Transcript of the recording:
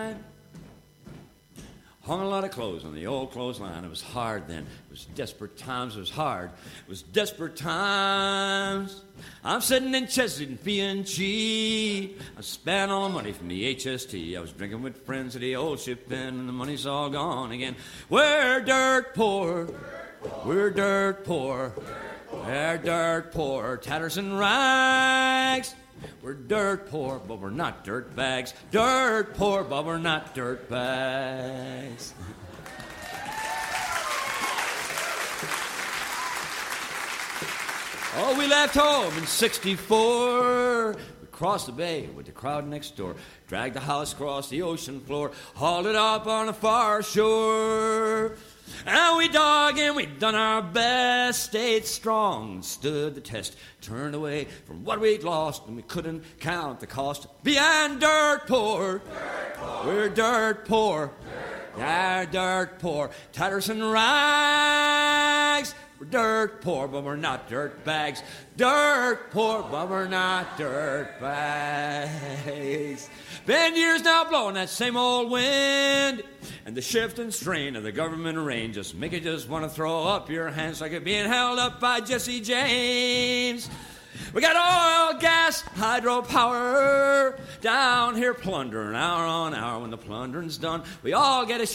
Hung a lot of clothes on the old clothesline. It was hard then. It was desperate times. It was hard. It was desperate times. I'm sitting in Chesapeake and P&G. I spent all the money from the HST. I was drinking with friends at the old ship inn, and the money's all gone again. We're dirt poor. We're dirt poor. We're dirt poor. Tatters and rags. We're dirt poor, but we're not dirt bags. Dirt poor, but we're not dirt bags. Oh, we left home in '64. We crossed the bay with the crowd next door. Dragged the house across the ocean floor. Hauled it up on the far shore. And we dug and we done our best, stayed strong, stood the test, turned away from what we'd lost, and we couldn't count the cost. Being dirt poor, dirt poor. We're dirt poor, yeah, dirt poor. Tatters and rags, we're dirt poor, but we're not dirt bags. Dirt poor, but we're not dirt bags. Been years now blowing that same old wind, and the shift and strain of the government reign just make you just want to throw up your hands like you're being held up by Jesse James. We got oil, gas, hydropower down here plundering hour on hour. When the plundering's done, we all get a